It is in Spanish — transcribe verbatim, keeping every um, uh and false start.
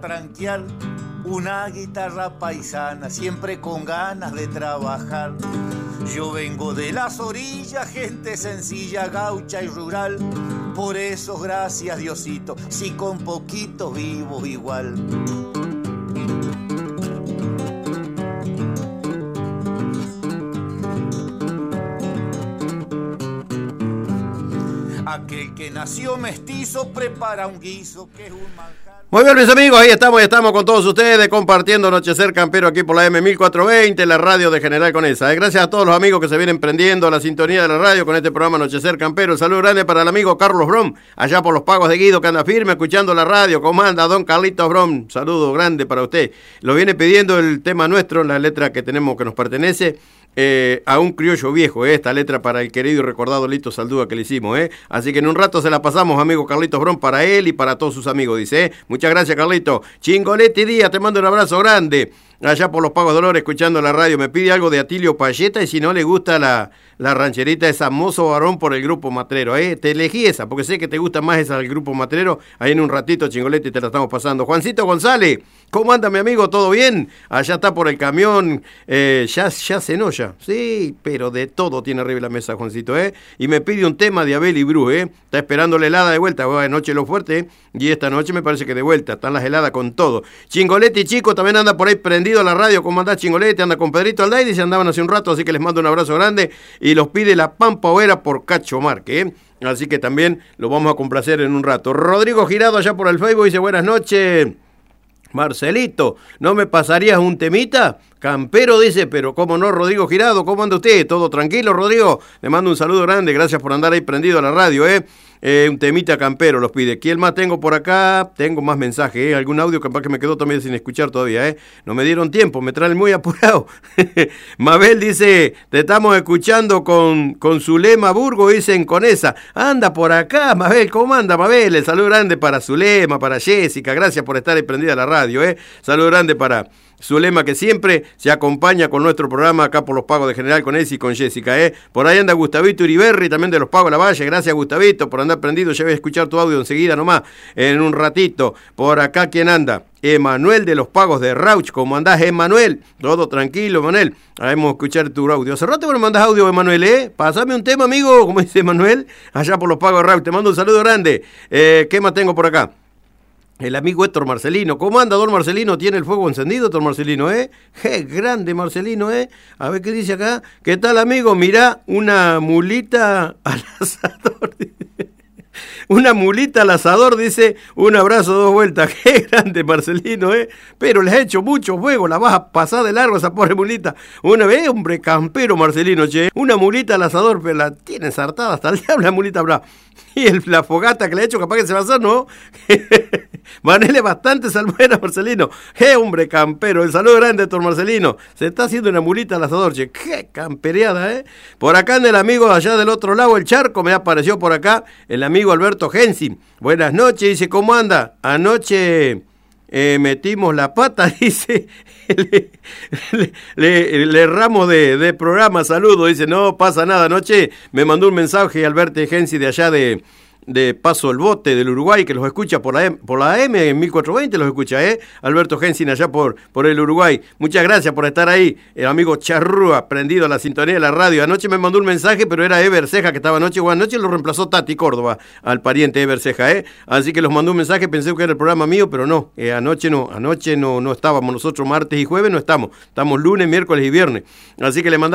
tranquial, una guitarra paisana, siempre con ganas de trabajar. Yo vengo de las orillas, gente sencilla, gaucha y rural. Por eso, gracias Diosito, si con poquito vivo igual. Aquel que nació mestizo prepara un guiso que es un manjar. Muy bien, mis amigos, ahí estamos, ya estamos con todos ustedes compartiendo Anochecer Campero aquí por la M mil cuatrocientos veinte, la radio de General Conesa. Eh, gracias a todos los amigos que se vienen prendiendo la sintonía de la radio con este programa Anochecer Campero. Un saludo grande para el amigo Carlos Brom, allá por los Pagos de Guido, que anda firme escuchando la radio. Comanda don Carlitos Brom, saludo grande para usted. Lo viene pidiendo el tema nuestro, la letra que tenemos que nos pertenece. Eh, a un criollo viejo, eh, esta letra para el querido y recordado Lito Saldúa que le hicimos, eh. Así que en un rato se la pasamos, amigo Carlitos Brom, para él y para todos sus amigos, dice, eh. Muchas gracias, Carlito. Chingoletti Díaz, te mando un abrazo grande. Allá por los Pagos Dolores, escuchando la radio, me pide algo de Atilio Payeta y si no le gusta la, la rancherita esa Mozo Varón por el Grupo Matrero, ¿eh? Te elegí esa, porque sé que te gusta más esa del Grupo Matrero. Ahí en un ratito, Chingoletti, te la estamos pasando. Juancito González, ¿cómo anda, mi amigo? ¿Todo bien? Allá está por el camión, eh, ya, ya se enoya. Sí, pero de todo tiene arriba la mesa, Juancito, ¿eh? Y me pide un tema de Abel y Bru, ¿eh? Está esperando la helada de vuelta, bueno, anoche lo fuerte, ¿eh? Y esta noche me parece que de vuelta, están las heladas con todo. Chingoletti, chico, también anda por ahí prendido a la radio. ¿Cómo andás, Chingoletti? Anda con Pedrito Aldaide y se andaban hace un rato, así que les mando un abrazo grande y los pide la Pampa Overa por Cacho Marque, ¿eh? Así que también lo vamos a complacer en un rato. Rodrigo Girado allá por el Facebook dice, buenas noches, Marcelito, ¿no me pasarías un temita? Campero dice, pero cómo no, Rodrigo Girado, ¿cómo anda usted? ¿Todo tranquilo, Rodrigo? Le mando un saludo grande, gracias por andar ahí prendido a la radio, ¿eh? Eh, un temita campero los pide. ¿Quién más tengo por acá? Tengo más mensajes, ¿eh? Algún audio capaz que me quedó también sin escuchar todavía, ¿eh? No me dieron tiempo, me traen muy apurado. Mabel dice, te estamos escuchando con, con Zulema Burgo, dicen con esa. Anda por acá, Mabel, ¿cómo anda, Mabel? El saludo grande para Zulema, para Jessica, gracias por estar ahí prendida a la radio, ¿eh? Saludo grande para Zulema, que siempre se acompaña con nuestro programa acá por los Pagos de General con Esi y con Jessica, ¿eh? Por ahí anda Gustavito Uriberri, también de los Pagos de la Valle. Gracias, Gustavito, por andar prendido. Ya voy a escuchar tu audio enseguida nomás, en un ratito. Por acá, ¿quién anda? Emanuel de los Pagos de Rauch. ¿Cómo andás, Emanuel? Todo tranquilo, Emanuel. Vamos a escuchar tu audio. Hace rato que me mandas audio, Emanuel, ¿eh? Pásame un tema, amigo, como dice Emanuel, allá por los Pagos de Rauch. Te mando un saludo grande. Eh, ¿Qué más tengo por acá? El amigo Héctor Marcelino. ¿Cómo anda, don Marcelino? ¿Tiene el fuego encendido, Héctor Marcelino, eh? ¡Qué grande, Marcelino, eh! A ver qué dice acá. ¿Qué tal, amigo? Mirá, una mulita al asador. Una mulita al asador, dice, un abrazo, dos vueltas. ¡Qué grande, Marcelino, eh! Pero les ha hecho mucho fuego, la vas a pasar de largo esa pobre mulita. Una vez, hombre, campero, Marcelino, che. Una mulita al asador, pero la tiene ensartada hasta el diablo, la mulita brava. Y el, la fogata que le ha hecho, capaz que se va a hacer, ¿no? Manele bastante salmuera, Marcelino. ¡Qué hombre campero! El saludo grande, Héctor Marcelino. Se está haciendo una mulita al asador, che. ¡Qué campereada, eh! Por acá en el amigo allá del otro lado, el charco, me apareció por acá el amigo Alberto Gensi. Buenas noches, dice, ¿cómo anda? Anoche eh, metimos la pata, dice, le, le, le, le erramos de, de programa, saludo, dice, no pasa nada. Anoche me mandó un mensaje Alberto Gensi de allá de... de Paso el Bote del Uruguay, que los escucha por la M, por la M en mil cuatrocientos veinte, los escucha, ¿eh? Alberto Gensin allá por, por el Uruguay. Muchas gracias por estar ahí. El amigo Charrúa, prendido a la sintonía de la radio. Anoche me mandó un mensaje, pero era Eber Ceja que estaba anoche. Bueno, anoche lo reemplazó Tati Córdoba, al pariente Eber Ceja, ¿eh? Así que los mandó un mensaje, pensé que era el programa mío, pero no, eh, anoche no, anoche no, no estábamos nosotros, martes y jueves no estamos. Estamos lunes, miércoles y viernes. Así que le mandamos